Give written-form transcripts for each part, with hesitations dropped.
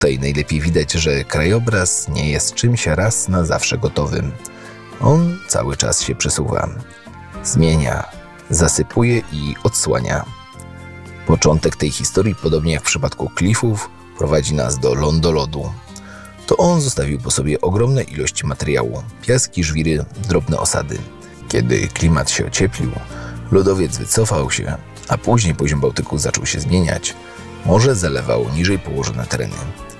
Tutaj najlepiej widać, że krajobraz nie jest czymś raz na zawsze gotowym. On cały czas się przesuwa, zmienia, zasypuje i odsłania. Początek tej historii, podobnie jak w przypadku klifów, prowadzi nas do lądolodu. To on zostawił po sobie ogromne ilości materiału, piaski, żwiry, drobne osady. Kiedy klimat się ocieplił, lodowiec wycofał się, a później poziom Bałtyku zaczął się zmieniać, morze zalewało niżej położone tereny.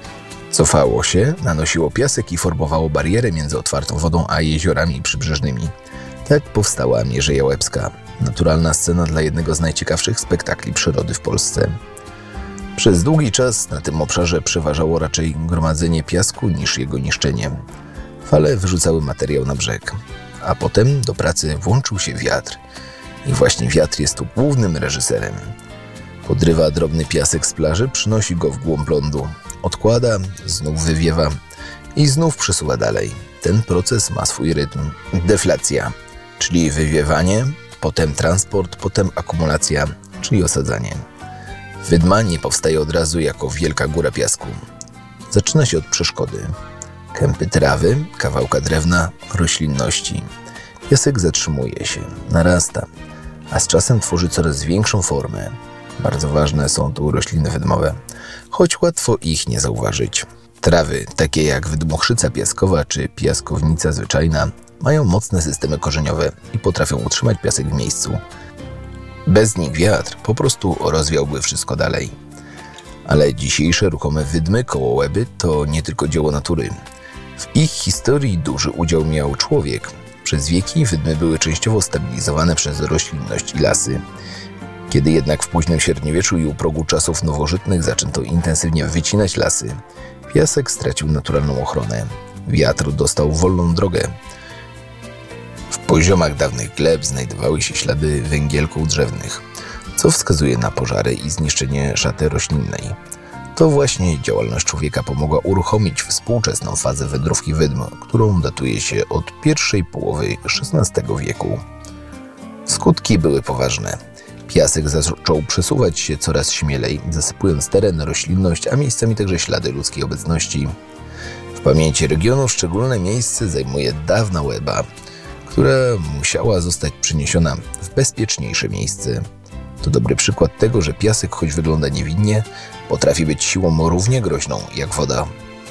Cofało się, nanosiło piasek i formowało barierę między otwartą wodą a jeziorami przybrzeżnymi. Tak powstała Mierzeja Łebska, naturalna scena dla jednego z najciekawszych spektakli przyrody w Polsce. Przez długi czas na tym obszarze przeważało raczej gromadzenie piasku niż jego niszczenie. Fale wyrzucały materiał na brzeg, a potem do pracy włączył się wiatr. I właśnie wiatr jest tu głównym reżyserem. Podrywa drobny piasek z plaży, przynosi go w głąb lądu, odkłada, znów wywiewa i znów przesuwa dalej. Ten proces ma swój rytm. Deflacja, czyli wywiewanie, potem transport, potem akumulacja, czyli osadzanie. Wydma nie powstaje od razu jako wielka góra piasku. Zaczyna się od przeszkody. Kępy trawy, kawałka drewna, roślinności. Piasek zatrzymuje się, narasta, a z czasem tworzy coraz większą formę. Bardzo ważne są tu rośliny wydmowe, choć łatwo ich nie zauważyć. Trawy, takie jak wydmochrzyca piaskowa czy piaskownica zwyczajna, mają mocne systemy korzeniowe i potrafią utrzymać piasek w miejscu. Bez nich wiatr po prostu rozwiałby wszystko dalej. Ale dzisiejsze ruchome wydmy koło Łeby to nie tylko dzieło natury. W ich historii duży udział miał człowiek. Przez wieki wydmy były częściowo stabilizowane przez roślinność i lasy. Kiedy jednak w późnym średniowieczu i u progu czasów nowożytnych zaczęto intensywnie wycinać lasy, piasek stracił naturalną ochronę. Wiatr dostał wolną drogę. W poziomach dawnych gleb znajdowały się ślady węgielków drzewnych, co wskazuje na pożary i zniszczenie szaty roślinnej. To właśnie działalność człowieka pomogła uruchomić współczesną fazę wędrówki wydm, którą datuje się od pierwszej połowy XVI wieku. Skutki były poważne. Piasek zaczął przesuwać się coraz śmielej, zasypując teren, roślinność, a miejscami także ślady ludzkiej obecności. W pamięci regionu szczególne miejsce zajmuje dawna Łeba, która musiała zostać przeniesiona w bezpieczniejsze miejsce. To dobry przykład tego, że piasek, choć wygląda niewinnie, potrafi być siłą równie groźną jak woda.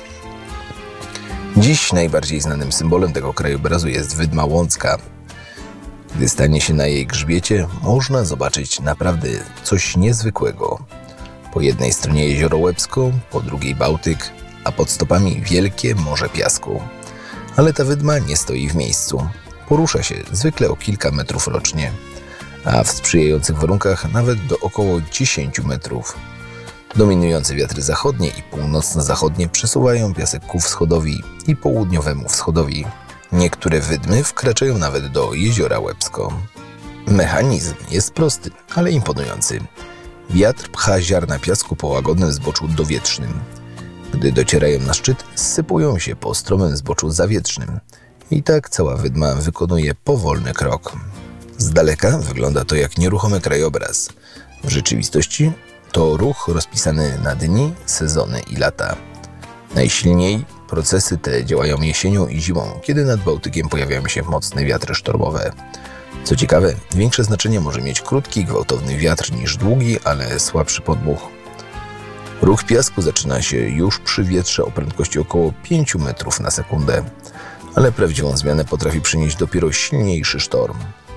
Dziś najbardziej znanym symbolem tego krajobrazu jest Wydma Łącka. Gdy stanie się na jej grzbiecie, można zobaczyć naprawdę coś niezwykłego. Po jednej stronie jezioro Łebsko, po drugiej Bałtyk, a pod stopami wielkie morze piasku. Ale ta wydma nie stoi w miejscu. Porusza się zwykle o kilka metrów rocznie, a w sprzyjających warunkach nawet do około 10 metrów. Dominujące wiatry zachodnie i północno-zachodnie przesuwają piasek ku wschodowi i południowemu wschodowi. Niektóre wydmy wkraczają nawet do jeziora Łebsko. Mechanizm jest prosty, ale imponujący. Wiatr pcha ziarna piasku po łagodnym zboczu dowietrznym. Gdy docierają na szczyt, zsypują się po stromym zboczu zawietrznym. I tak cała wydma wykonuje powolny krok. Z daleka wygląda to jak nieruchomy krajobraz. W rzeczywistości to ruch rozpisany na dni, sezony i lata. Najsilniej procesy te działają jesienią i zimą, kiedy nad Bałtykiem pojawiają się mocne wiatry sztormowe. Co ciekawe, większe znaczenie może mieć krótki, gwałtowny wiatr niż długi, ale słabszy podmuch. Ruch piasku zaczyna się już przy wietrze o prędkości około 5 metrów na sekundę, ale prawdziwą zmianę potrafi przynieść dopiero silniejszy sztorm.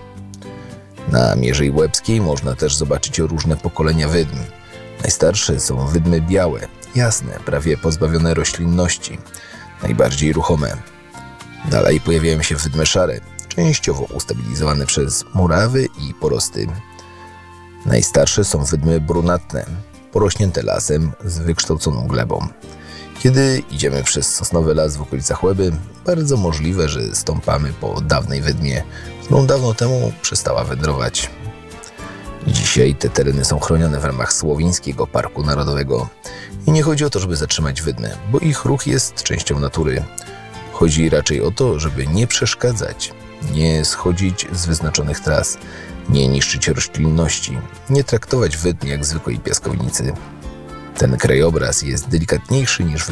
Na Mierzei Łebskiej można też zobaczyć różne pokolenia wydm. Najstarsze są wydmy białe, jasne, prawie pozbawione roślinności, najbardziej ruchome. Dalej pojawiają się wydmy szare, częściowo ustabilizowane przez murawy i porosty. Najstarsze są wydmy brunatne, porośnięte lasem z wykształconą glebą. Kiedy idziemy przez sosnowy las w okolicach Łeby, bardzo możliwe, że stąpamy po dawnej wydmie, którą dawno temu przestała wędrować. Dzisiaj te tereny są chronione w ramach Słowińskiego Parku Narodowego. I nie chodzi o to, żeby zatrzymać wydmy, bo ich ruch jest częścią natury. Chodzi raczej o to, żeby nie przeszkadzać, nie schodzić z wyznaczonych tras, nie niszczyć roślinności, nie traktować wydm jak zwykłej piaskownicy. Ten krajobraz jest delikatniejszy niż